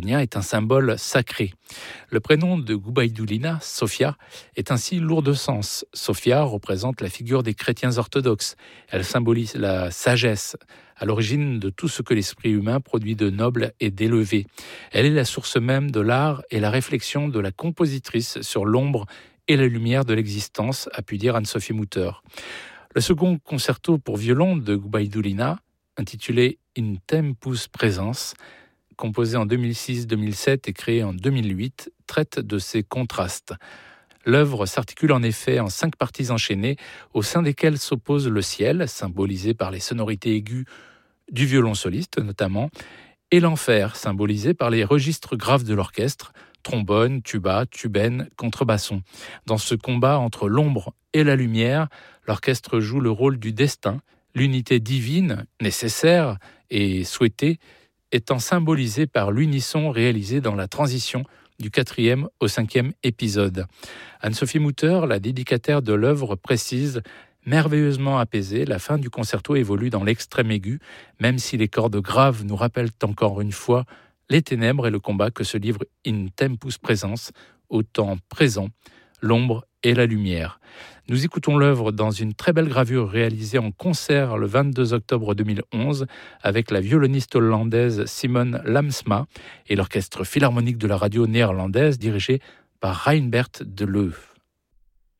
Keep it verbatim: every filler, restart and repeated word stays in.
macédonien est un symbole sacré. Le prénom de Goubaïdoulina, Sophia, est ainsi lourd de sens. Sophia représente la figure des chrétiens orthodoxes. Elle symbolise la sagesse, à l'origine de tout ce que l'esprit humain produit de noble et d'élevé. Elle est la source même de l'art et la réflexion de la compositrice sur l'ombre et la lumière de l'existence, a pu dire Anne-Sophie Mutter. Le second concerto pour violon de Goubaïdoulina, intitulé In Tempus Presens, composé en deux mille six deux mille sept et créé en deux mille huit, traite de ces contrastes. L'œuvre s'articule en effet en cinq parties enchaînées, au sein desquelles s'oppose le ciel, symbolisé par les sonorités aiguës du violon soliste notamment, et l'enfer, symbolisé par les registres graves de l'orchestre, trombone, tuba, tubaine, contrebasson. Dans ce combat entre l'ombre et la lumière, l'orchestre joue le rôle du destin, l'unité divine, nécessaire et souhaitée, étant symbolisée par l'unisson réalisé dans la transition du quatrième au cinquième épisode. Anne-Sophie Mutter, la dédicataire de l'œuvre, précise: merveilleusement apaisée, la fin du concerto évolue dans l'extrême aigu, même si les cordes graves nous rappellent encore une fois les ténèbres et le combat que se livre In Tempus Presens, au temps présent, l'ombre et la lumière. Nous écoutons l'œuvre dans une très belle gravure réalisée en concert le vingt-deux octobre deux mille onze avec la violoniste hollandaise Simone Lamsma et l'orchestre philharmonique de la radio néerlandaise dirigé par Reinbert de Leu.